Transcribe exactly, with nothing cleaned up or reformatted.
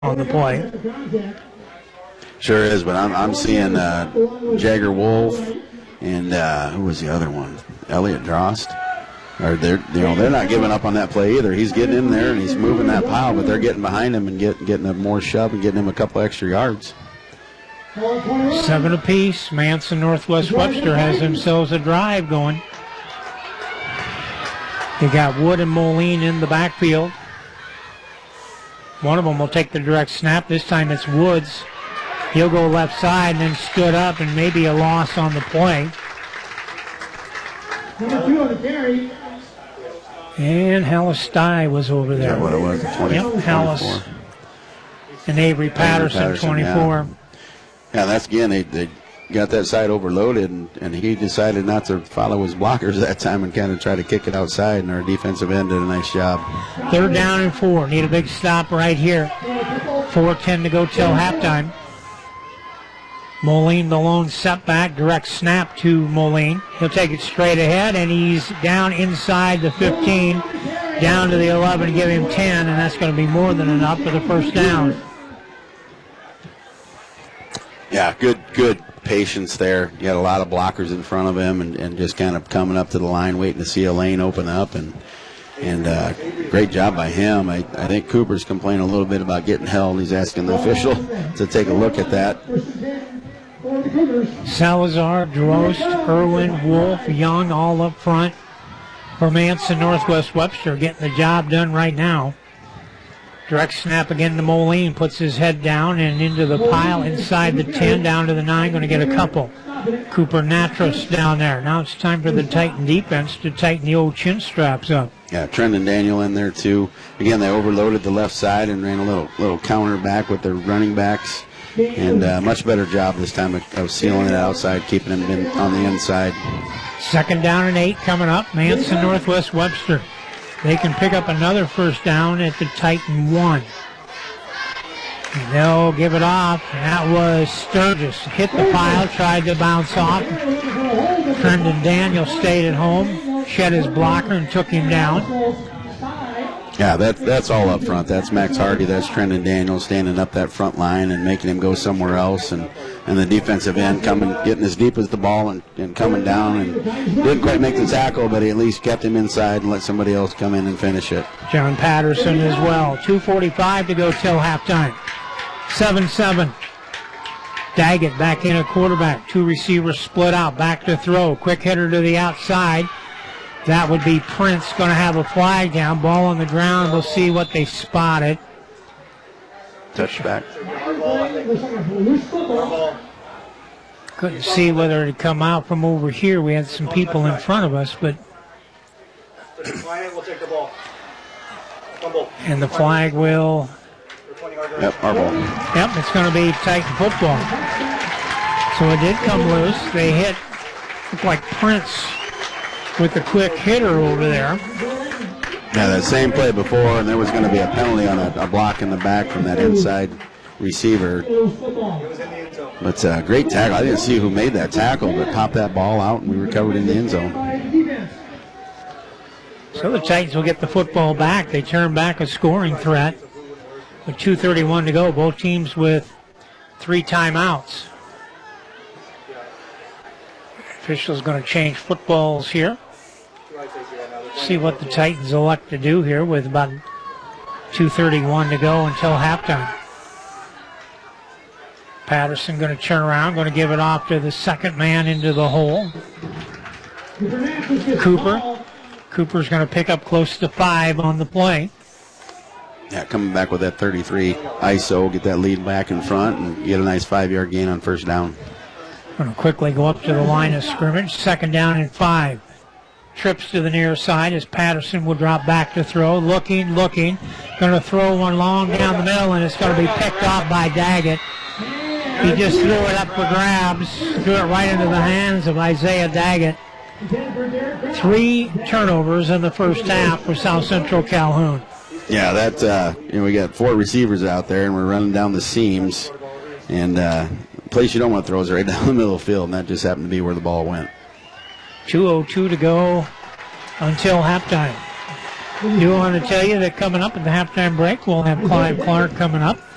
on the play. Sure is, but I'm I'm seeing uh, Jagger Wolf and uh, who was the other one? Elliot Drost. Or they're you know they're not giving up on that play either. He's getting in there and he's moving that pile, but they're getting behind him and get, getting a more shove and getting him a couple extra yards. Seven apiece. Manson Northwest Webster has themselves a drive going. They got Wood and Moline in the backfield. One of them will take the direct snap. This time it's Woods. He'll go left side and then stood up and maybe a loss on the play. And Hallis Stye was over there. Is that what it was? twenty, yep, Hallis. And Avery Patterson, Avery Patterson twenty-four. Yeah. yeah, that's again, they, they got that side overloaded, and, and he decided not to follow his blockers that time and kind of try to kick it outside, and our defensive end did a nice job. Third down and four. Need a big stop right here. four ten to go till halftime. Moline, the lone setback, direct snap to Moline. He'll take it straight ahead, and he's down inside the fifteen, down to the eleven, give him ten, and that's going to be more than enough for the first down. Yeah, good, good patience there. You had a lot of blockers in front of him, and, and just kind of coming up to the line, waiting to see a lane open up, and and uh, great job by him. I, I think Cooper's complaining a little bit about getting held. He's asking the official to take a look at that. Salazar, Drost, Irwin, Wolf, Young all up front for Manson Northwest Webster, getting the job done right now. Direct snap again to Moline, puts his head down and into the pile inside the ten, down to the nine, going to get a couple. Cooper Natras down there. Now it's time for the Titan defense to tighten the old chin straps up. Yeah, Trent and Daniel in there too. Again, they overloaded the left side and ran a little little counter back with their running backs. And uh, much better job this time of, of sealing it outside, keeping them in, on the inside. Second down and eight coming up. Manson Northwest Webster. They can pick up another first down at the Titan one. And they'll give it off. That was Sturgis. Hit the pile, tried to bounce off. Trendon Daniel stayed at home, shed his blocker, and took him down. Yeah, that, that's all up front. That's Max Hardy. That's Trendon Daniel standing up that front line and making him go somewhere else. And, and the defensive end coming, getting as deep as the ball and, and coming down. And didn't quite make the tackle, but he at least kept him inside and let somebody else come in and finish it. John Patterson as well. two forty-five to go till halftime. seven seven. Daggett back in at quarterback. Two receivers split out. Back to throw. Quick hitter to the outside. That would be Prince, going to have a flag down. Ball on the ground. We'll see what they spotted. Touchback. Couldn't see whether it had come out from over here. We had some people in front of us, but. And the flag will. Yep, our ball. Yep, it's going to be Titan football. So it did come loose. They hit, looked like Prince with the quick hitter over there. Yeah, that same play before, and there was going to be a penalty on a, a block in the back from that inside receiver. But uh, great tackle. I didn't see who made that tackle, but popped that ball out, and we recovered in the end zone. So the Titans will get the football back. They turn back a scoring threat with two thirty-one to go. Both teams with three timeouts. Officials going to change footballs here. See what the Titans elect to do here with about two thirty-one to go until halftime. Patterson going to turn around, going to give it off to the second man into the hole. Cooper. Cooper's going to pick up close to five on the play. Yeah, coming back with that thirty-three I S O, get that lead back in front, and get a nice five-yard gain on first down. Going to quickly go up to the line of scrimmage. Second down and five. Trips to the near side as Patterson will drop back to throw. Looking, looking. Going to throw one long down the middle, and it's going to be picked off by Daggett. He just threw it up for grabs. Threw it right into the hands of Isaiah Daggett. Three turnovers in the first half for South Central Calhoun. Yeah, that uh, you know, we got four receivers out there, and we're running down the seams. And uh, the place you don't want to throw is right down the middle of the field, and that just happened to be where the ball went. two oh two to go until halftime. I do want to tell you that coming up at the halftime break, we'll have Clive Clark coming up.